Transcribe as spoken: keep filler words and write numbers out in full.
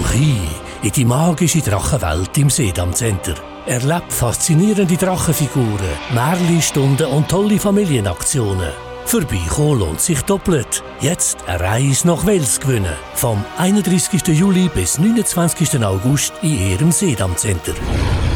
doch ein in die magische Drachenwelt im Sedam Center. Erlebt faszinierende Drachenfiguren, Märchenstunden und tolle Familienaktionen. Vorbeikommen lohnt sich doppelt. Jetzt eine Reise nach Wels gewinnen. Vom einunddreißigsten Juli bis neunundzwanzigsten August in Ihrem Sedam Center.